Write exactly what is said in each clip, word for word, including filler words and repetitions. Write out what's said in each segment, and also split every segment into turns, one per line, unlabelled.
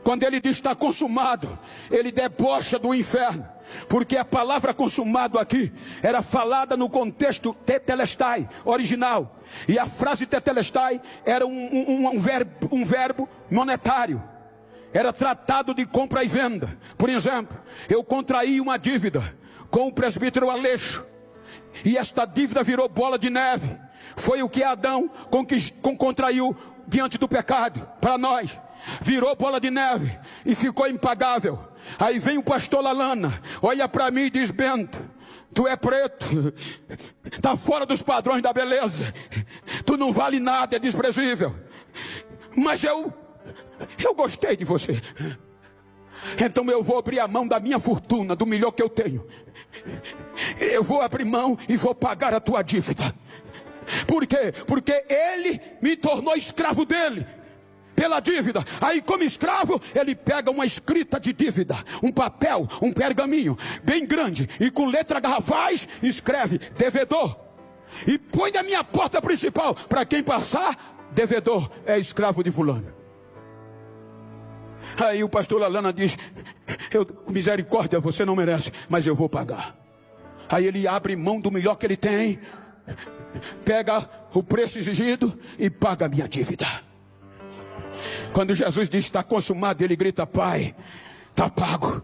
Quando ele diz está consumado, ele debocha do inferno. Porque a palavra consumado aqui era falada no contexto tetelestai, original. E a frase tetelestai era um, um, um, verbo, um verbo monetário. Era tratado de compra e venda. Por exemplo, eu contraí uma dívida com o presbítero Aleixo. E esta dívida virou bola de neve. Foi o que Adão contraiu diante do pecado para nós. Virou bola de neve e ficou impagável. Aí vem o pastor Lalana, olha para mim e diz: Bento, tu é preto, tá fora dos padrões da beleza, tu não vale nada, é desprezível. Mas eu, eu gostei de você. Então eu vou abrir a mão da minha fortuna, do melhor que eu tenho. Eu vou abrir mão e vou pagar a tua dívida. Por quê? Porque ele me tornou escravo dele. Pela dívida. Aí como escravo, ele pega uma escrita de dívida, um papel, um pergaminho bem grande, e com letra garrafais escreve devedor, e põe na minha porta principal. Para quem passar, devedor é escravo de fulano. Aí o pastor Lalana diz: eu, misericórdia, você não merece, mas eu vou pagar. Aí ele abre mão do melhor que ele tem, pega o preço exigido e paga a minha dívida. Quando Jesus diz está consumado, ele grita: Pai, está pago,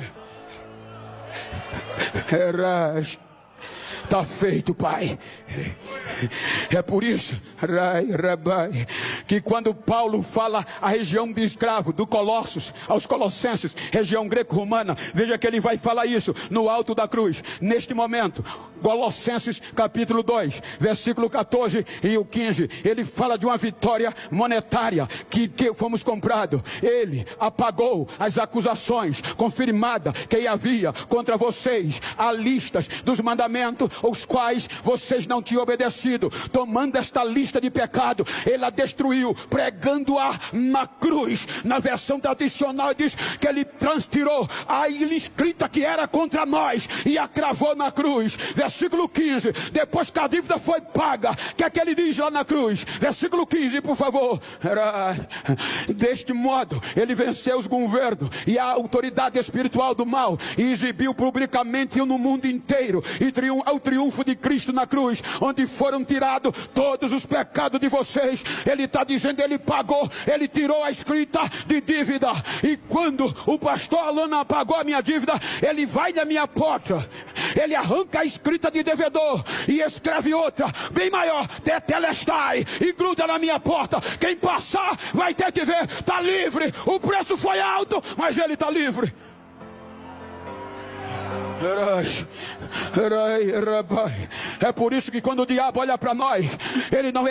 está feito, Pai. É por isso que quando Paulo fala a região de escravo, do Colossos aos Colossenses, região greco-romana, veja que ele vai falar isso no alto da cruz. Neste momento, Colossenses capítulo dois, versículo quatorze e o quinze, ele fala de uma vitória monetária que, que fomos comprados. Ele apagou as acusações confirmadas que havia contra vocês, a listas dos mandamentos os quais vocês não tinham obedecido. Tomando esta lista de pecado, ele a destruiu, pregando-a na cruz. Na versão tradicional diz que ele transtirou a escrita que era contra nós e a cravou na cruz. Versículo quinze, depois que a dívida foi paga, o que é que ele diz lá na cruz? Versículo quinze, por favor. Deste modo ele venceu os governos e a autoridade espiritual do mal, e exibiu publicamente no mundo inteiro e triun ao triunfo de Cristo na cruz, onde foram tirados todos os pecados de vocês. Ele está dizendo, ele pagou, ele tirou a escrita de dívida. E quando o pastor Alana pagou a minha dívida, ele vai na minha porta, ele arranca a escrita de devedor e escreve outra bem maior, tetelestai, e gruda na minha porta. Quem passar vai ter que ver, está livre. O preço foi alto, mas ele está livre. É por isso que quando o diabo olha para nós, ele não